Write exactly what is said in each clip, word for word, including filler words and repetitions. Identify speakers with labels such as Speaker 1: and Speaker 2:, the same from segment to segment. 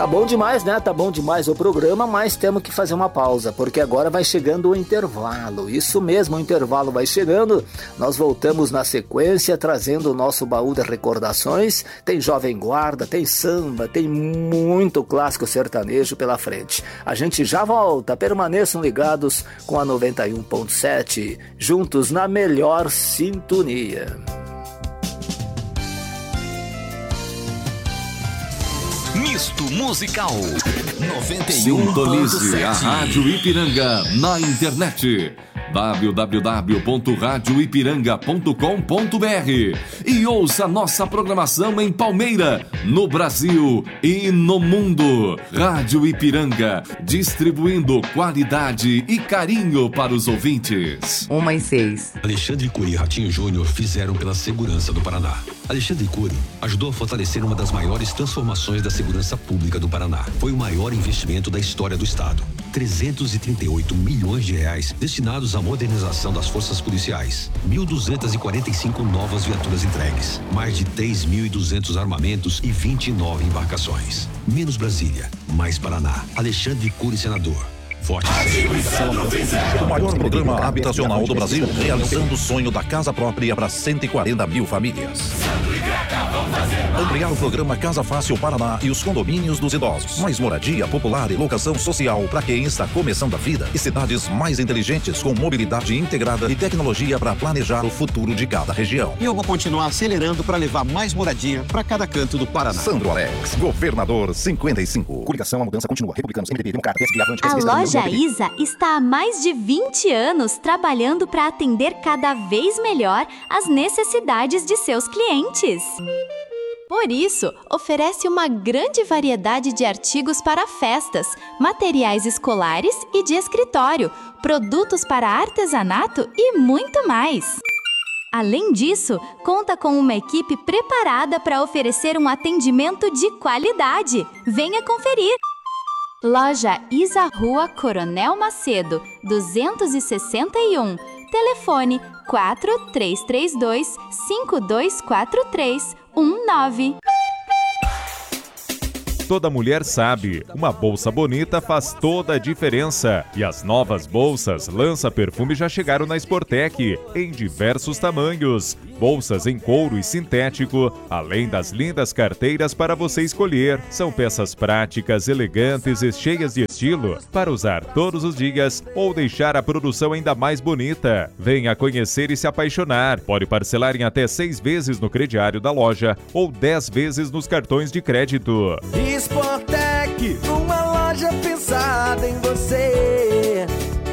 Speaker 1: Tá bom demais, né? Tá bom demais o programa, mas temos que fazer uma pausa, porque agora vai chegando o intervalo. Isso mesmo, o intervalo vai chegando. Nós voltamos na sequência, trazendo o nosso baú de recordações. Tem Jovem Guarda, tem samba, tem muito clássico sertanejo pela frente. A gente já volta, permaneçam ligados com a noventa e um ponto sete, juntos na melhor sintonia.
Speaker 2: Misto Musical noventa e um ponto sete.
Speaker 3: Sintonize a Rádio Ipiranga na internet w w w ponto rádio ipiranga ponto com ponto b r e ouça nossa programação em Palmeira, no Brasil e no mundo. Rádio Ipiranga, distribuindo qualidade e carinho para os ouvintes.
Speaker 4: Uma e seis.
Speaker 5: Alexandre Cury e Ratinho Júnior fizeram pela segurança do Paraná. Alexandre Cury ajudou a fortalecer uma das maiores transformações da segurança pública do Paraná. Foi o maior investimento da história do Estado. trezentos e trinta e oito milhões de reais destinados à modernização das forças policiais. mil duzentas e quarenta e cinco novas viaturas entregues. Mais de três mil e duzentos armamentos e vinte e nove embarcações. Menos Brasília, mais Paraná. Alexandre Cury, senador. Vote
Speaker 6: O maior programa habitacional do Brasil, realizando o sonho da casa própria para cento e quarenta mil famílias. Ampliar o programa Casa Fácil Paraná e os condomínios dos idosos. Mais moradia popular e locação social para quem está começando a vida. E cidades mais inteligentes com mobilidade integrada e tecnologia para planejar o futuro de cada região.
Speaker 7: E eu vou continuar acelerando para levar mais moradia para cada canto do Paraná.
Speaker 6: Sandro Alex, governador cinquenta e cinco. Coligação, a mudança continua. Republicanos, M D B, Democrata, P S B, Avante, P S B,
Speaker 8: a loja Isa está há mais de vinte anos trabalhando para atender cada vez melhor as necessidades de seus clientes. Por isso, oferece uma grande variedade de artigos para festas, materiais escolares e de escritório, produtos para artesanato e muito mais. Além disso, conta com uma equipe preparada para oferecer um atendimento de qualidade. Venha conferir! Loja Isa, Rua Coronel Macedo, duzentos e sessenta e um. Telefone quatro três três dois, cinco dois quatro três um nove.
Speaker 9: Toda mulher sabe, uma bolsa bonita faz toda a diferença. E as novas bolsas Lança Perfume já chegaram na Sportec, em diversos tamanhos. Bolsas em couro e sintético, além das lindas carteiras para você escolher. São peças práticas, elegantes e cheias de estilo, para usar todos os dias ou deixar a produção ainda mais bonita. Venha conhecer e se apaixonar. Pode parcelar em até seis vezes no crediário da loja ou dez vezes nos cartões de crédito.
Speaker 10: Sportec, uma loja pensada em você.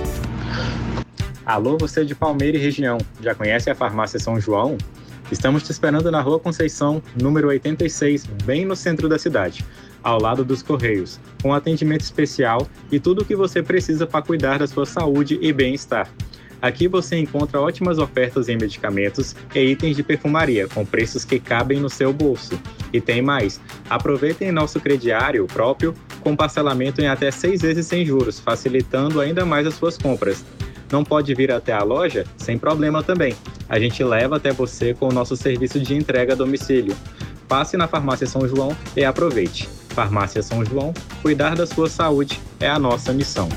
Speaker 11: Alô, você de Palmeira e região, já conhece a Farmácia São João? Estamos te esperando na Rua Conceição, número oitenta e seis, bem no centro da cidade, ao lado dos Correios, com atendimento especial e tudo o que você precisa para cuidar da sua saúde e bem-estar. Aqui você encontra ótimas ofertas em medicamentos e itens de perfumaria, com preços que cabem no seu bolso. E tem mais, aproveitem nosso crediário próprio, com parcelamento em até seis vezes sem juros, facilitando ainda mais as suas compras. Não pode vir até a loja? Sem problema também. A gente leva até você com o nosso serviço de entrega a domicílio. Passe na Farmácia São João e aproveite. Farmácia São João, cuidar da sua saúde é a nossa missão.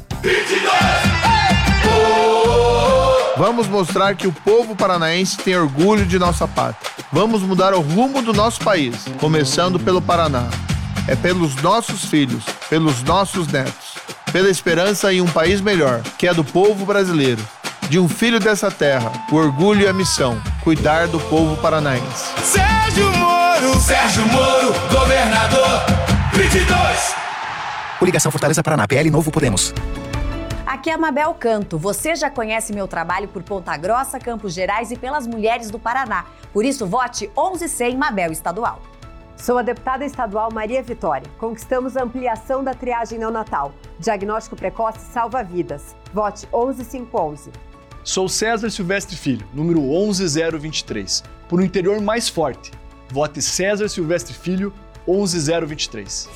Speaker 12: Vamos mostrar que o povo paranaense tem orgulho de nossa pátria. Vamos mudar o rumo do nosso país, começando pelo Paraná. É pelos nossos filhos, pelos nossos netos, pela esperança em um país melhor, que é do povo brasileiro. De um filho dessa terra, o orgulho e a missão, cuidar do povo paranaense.
Speaker 10: Sérgio Moro, Sérgio Moro, governador, vinte e dois.
Speaker 13: Coligação Fortaleza Paraná, P L Novo Podemos.
Speaker 14: Aqui é a Mabel Canto. Você já conhece meu trabalho por Ponta Grossa, Campos Gerais e pelas mulheres do Paraná. Por isso, vote onze cem Mabel Estadual.
Speaker 15: Sou a deputada estadual Maria Vitória. Conquistamos a ampliação da triagem neonatal. Diagnóstico precoce salva vidas. Vote onze cinco onze.
Speaker 16: Sou César Silvestre Filho, número onze zero vinte e três. Por um interior mais forte. Vote César Silvestre Filho, onze zero vinte e três.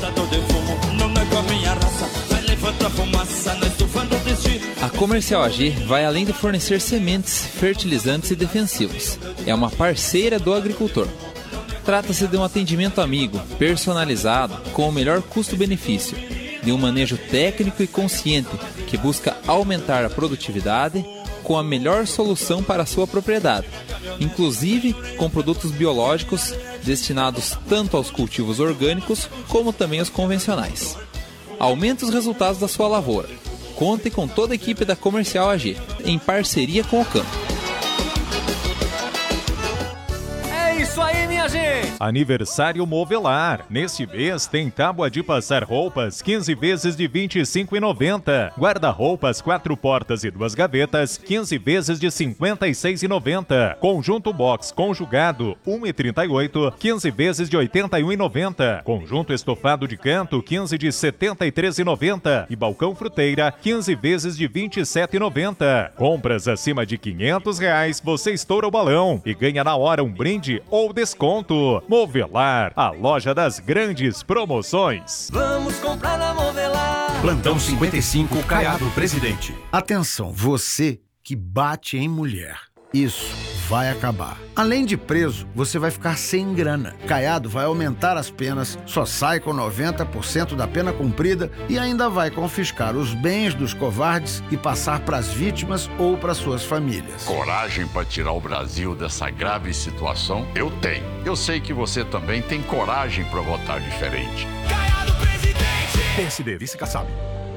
Speaker 17: A Comercial A G vai além de fornecer sementes, fertilizantes e defensivos. É uma parceira do agricultor. Trata-se de um atendimento amigo, personalizado, com o melhor custo-benefício, de um manejo técnico e consciente que busca aumentar a produtividade com a melhor solução para a sua propriedade, inclusive com produtos biológicos destinados tanto aos cultivos orgânicos como também aos convencionais. Aumente os resultados da sua lavoura. Conte com toda a equipe da Comercial A G, em parceria com o campo.
Speaker 4: É isso aí, minha gente!
Speaker 9: Aniversário Movelar. Neste mês tem tábua de passar roupas quinze vezes de vinte e cinco reais e noventa centavos. Guarda-roupas quatro portas e duas gavetas quinze vezes de cinquenta e seis reais e noventa centavos. Conjunto box conjugado um real e trinta e oito centavos, quinze vezes de oitenta e um reais e noventa centavos. Conjunto estofado de canto quinze de setenta e três reais e noventa centavos. E balcão fruteira quinze vezes de vinte e sete reais e noventa centavos. Compras acima de quinhentos reais, você estoura o balão e ganha na hora um brinde ou desconto. Movelar, a loja das grandes promoções.
Speaker 4: Vamos comprar na Movelar.
Speaker 18: Plantão cinquenta e cinco, Caiado Presidente. Atenção, você que bate em mulher. Isso vai acabar. Além de preso, você vai ficar sem grana. Caiado vai aumentar as penas, só sai com noventa por cento da pena cumprida e ainda vai confiscar os bens dos covardes e passar para as vítimas ou para suas famílias.
Speaker 19: Coragem para tirar o Brasil dessa grave situação? Eu tenho. Eu sei que você também tem coragem para votar diferente.
Speaker 4: Caiado Presidente!
Speaker 18: P S D, Vice Kassab.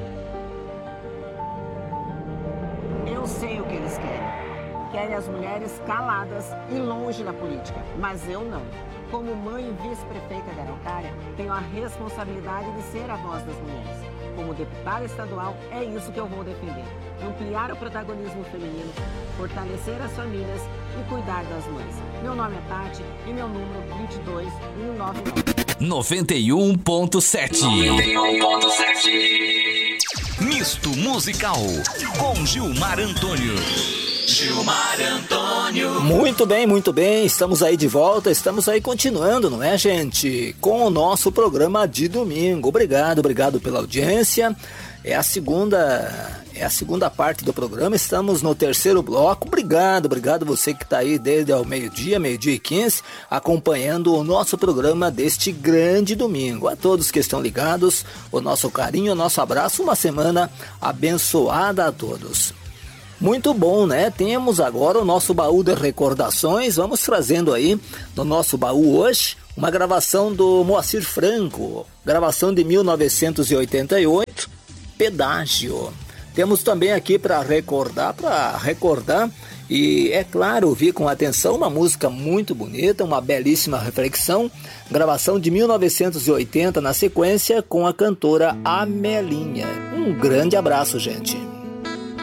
Speaker 20: Eu sei o que eles querem. Querem as mulheres caladas e longe da política, mas eu não. Como mãe e vice-prefeita da Araucária, tenho a responsabilidade de ser a voz das mulheres. Como deputada estadual, é isso que eu vou defender. Ampliar o protagonismo feminino, fortalecer as famílias e cuidar das mães. Meu nome é Tati e meu número é vinte e dois mil novecentos e noventa e nove.
Speaker 2: noventa e um ponto sete. noventa e um ponto sete. Misto musical com Gilmar Antônio. Gilmar Antônio.
Speaker 1: Muito bem, muito bem, estamos aí de volta, estamos aí continuando, não é, gente? Com o nosso programa de domingo. Obrigado, obrigado pela audiência. É a segunda, é a segunda parte do programa, estamos no terceiro bloco. Obrigado, obrigado você que está aí desde o meio-dia, meio-dia e quinze, acompanhando o nosso programa deste grande domingo. A todos que estão ligados, o nosso carinho, o nosso abraço, uma semana abençoada a todos. Muito bom, né? Temos agora o nosso baú de recordações. Vamos trazendo aí no nosso baú hoje uma gravação do Moacir Franco, gravação de mil novecentos e oitenta e oito, Pedágio. Temos também aqui para recordar, para recordar e, é claro, ouvir com atenção uma música muito bonita, uma belíssima reflexão, gravação de mil novecentos e oitenta na sequência com a cantora Amelinha. Um grande abraço, gente.